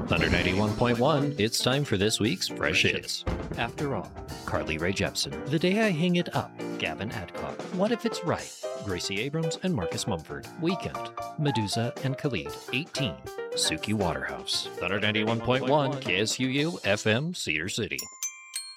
Thunder 91.1, it's time for this week's Fresh Hits. After All, Carly Rae Jepsen. The Day I Hang It Up, Gavin Adcock. What If It's Right, Gracie Abrams and Marcus Mumford. Weekend, Medusa and Khalid. 18, Suki Waterhouse. Thunder 91.1, KSUU, FM, Cedar City.